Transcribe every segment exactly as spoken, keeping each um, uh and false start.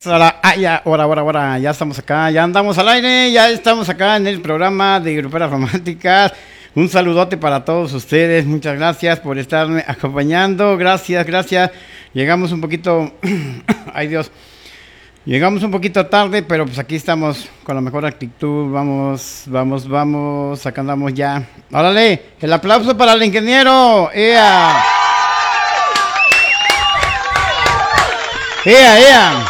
Ahora, ah, ya, ahora, ahora, ahora, ya estamos acá, ya andamos al aire, ya estamos acá en el programa de Gruperas Románticas. Un saludote para todos ustedes, muchas gracias por estarme acompañando, gracias, gracias. Llegamos un poquito, ay Dios, llegamos un poquito tarde, pero pues aquí estamos con la mejor actitud, vamos, vamos, vamos, acá andamos ya. Órale, el aplauso para el ingeniero, ea. Ea, ea.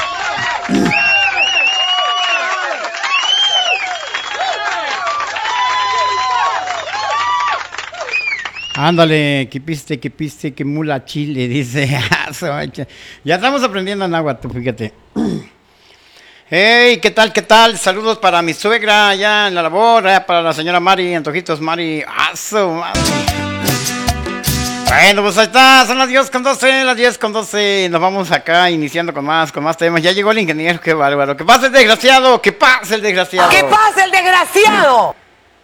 Ándale, que piste, que piste, que mula chile, dice. Ya estamos aprendiendo náhuatl, fíjate. Hey, ¿qué tal, qué tal? Saludos para mi suegra allá en la labor, allá para la señora Mari, Antojitos Mari. ¡Aso, Bueno, pues ahí está, son las diez con doce, las diez con doce. Nos vamos acá iniciando con más, con más temas. Ya llegó el ingeniero, qué bárbaro. ¡Que pase el desgraciado! ¡Que pase el desgraciado! ¡Que pase el desgraciado!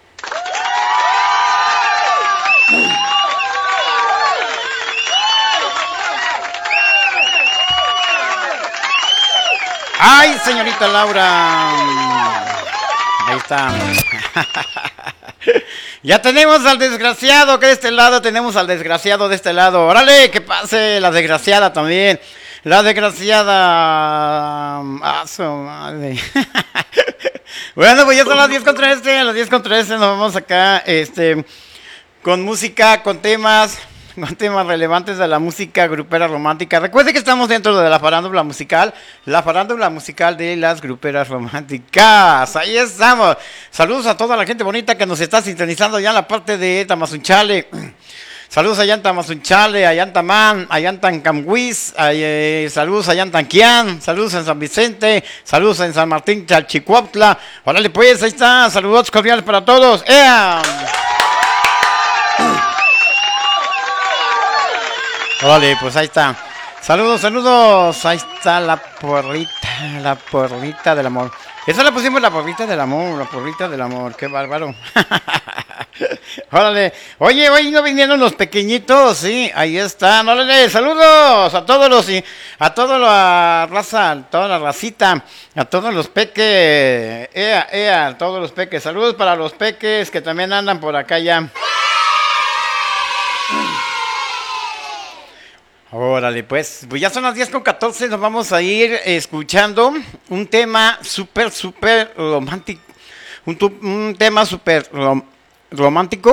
¡Ay, señorita Laura! Ahí está. Ya tenemos al desgraciado que de este lado, tenemos al desgraciado de este lado. ¡Órale, que pase la desgraciada también! La desgraciada... ¡Ah, su madre! Bueno, pues ya son las diez con trece, a las diez con trece nos vamos acá, este, con música, con temas... con temas relevantes de la música grupera romántica. Recuerde que estamos dentro de la farándula musical, la farándula musical de las gruperas románticas. Ahí estamos. Saludos a toda la gente bonita que nos está sintonizando ya en la parte de Tamazunchale. Saludos allá en Tamazunchale, allá en Tamán, allá en Tancamhuis, eh, saludos allá en Tanquián, saludos en San Vicente, saludos en San Martín, Chalchicuautla. Órale pues, ahí está. Saludos cordiales para todos. ¡Ea! Vale, pues ahí está. Saludos, saludos. Ahí está la porrita, la porrita del amor. Esa le pusimos la porrita del amor, la porrita del amor. Qué bárbaro. Órale. Oye, hoy no vinieron los pequeñitos, sí, ahí están. Órale, saludos a todos los, a toda la raza, a toda la racita, a todos los peques. Ea, ea, a todos los peques. Saludos para los peques que también andan por acá ya. Órale, pues, pues ya son las diez con catorce, nos vamos a ir escuchando un tema súper, súper romántico, un, un tema súper rom, romántico.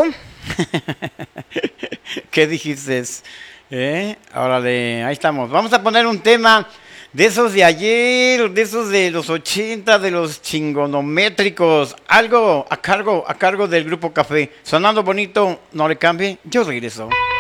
¿Qué dijiste? ¿Eh? Órale, ahí estamos. Vamos a poner un tema de esos de ayer, de esos de los ochenta, de los chingonométricos, algo a cargo, a cargo del Grupo Café. Sonando bonito, no le cambie, yo regreso.